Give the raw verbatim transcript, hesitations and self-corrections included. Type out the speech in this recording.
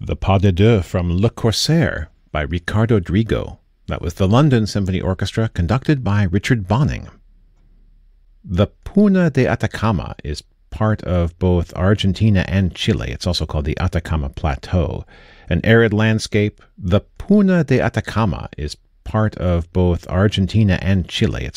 The Pas de Deux from Le Corsaire by Ricardo Drigo. That was the London Symphony Orchestra, conducted by Richard Bonning. The Puna de Atacama is part of both Argentina and Chile. It's also called the Atacama Plateau. An arid landscape, the Puna de Atacama is part of both Argentina and Chile. It's